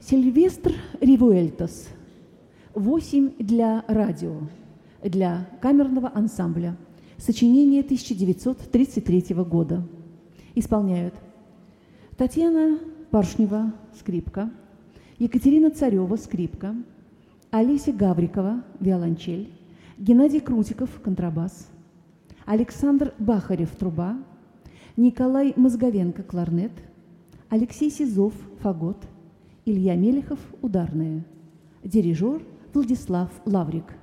Сильвестр Ревуэльтос. 8 для радио, для камерного ансамбля. Сочинение 1933 года. Исполняют Татьяна Паршнева, скрипка, Екатерина Царева, скрипка, Олеся Гаврикова, виолончель, Геннадий Крутиков, контрабас, Александр Бахарев, труба, Николай Мозговенко, кларнет, Алексей Сизов, фагот, Илья Мелехов, ударная. Дирижер Владислав Лаврик.